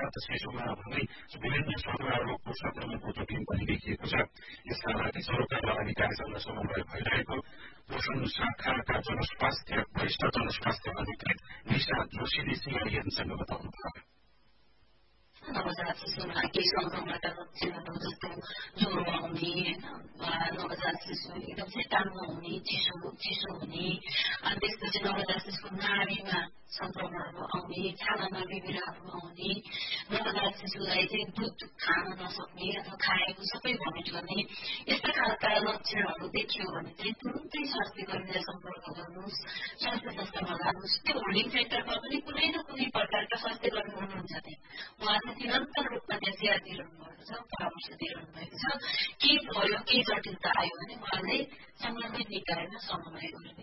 साथ शिशुमा भन्दै विभिन्न सरुवा रोगको संक्रमणको जोखिम पनि देखिएको छ। यसका लागि सरोकारवाला निकायसँग समन्वय भइरहेको पोषण शाखाका वरिष्ठ जनस्वास्थ्य अधिकृत निशा जोशीले सीआईएनसँग बताउनुभयो। नवजात शिशुलाई केही संक्रमणका लक्षणहरू जस्तो ज्वरो आउने नवजात शिशु एकदम चेताउनु हुने चिसो हुने अनि त्यसपछि नवजात शिशुको नाडीमा संक्रमणहरू आउने छालामा बिबिराहरू आउने नवजात शिशुलाई चाहिँ दुध खान नसक्ने अथवा खाएको सबै भमिट गर्ने यस्ता खालका लक्षणहरू देखियो भने चाहिँ तुरुन्तै स्वास्थ्य कर्मीलाई सम्पर्क गर्नुहोस्, स्वास्थ्य संस्थामा जानुहोस्। त्यो होल्डिङ सेन्टरमा पनि कुनै न कुनै प्रकारका स्वास्थ्य कर्मी हुनुहुन्छ त्यहाँ, उहाँले निरन्तर रूपमा त्यहाँ सेवा दिइरहनु भएको छ, परामर्श दिइरहनु भएको छ। के भयो, के जटिलता आयो भने उहाँले सम्बन्धित निकायमा समन्वय गर्ने।